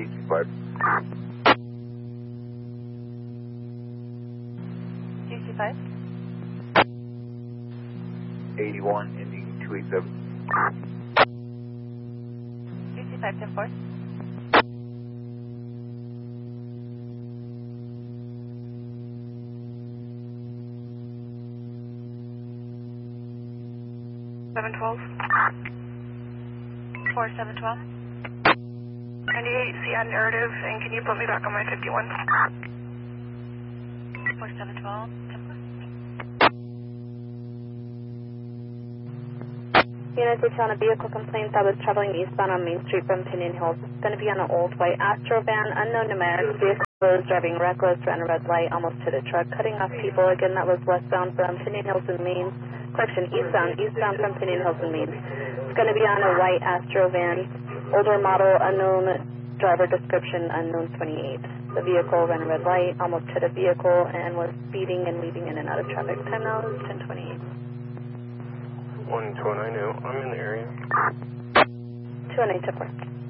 DQ5. DQ5? 81, ending 287. DQ5, 10-4. Seven 12. 4712. 98, see on narrative, and can you put me back on my 51? 4712. 10-4. Unit 2 on a vehicle complaint that was traveling eastbound on Main Street from Pinion Hills. It's going to be on an old white Astro van, unknown numeric. Vehicle was driving reckless, ran a red light almost to the truck, cutting off people. Again, that was westbound from Pinion Hills and Main. Correction, eastbound from Pinion Hills and Main. It's going to be on a white Astro van, older model, unknown driver description, unknown 28. The vehicle ran a red light, almost hit a vehicle, and was speeding and weaving in and out of traffic. Time now is 10:28. 129, I'm in the area. 218 to 4.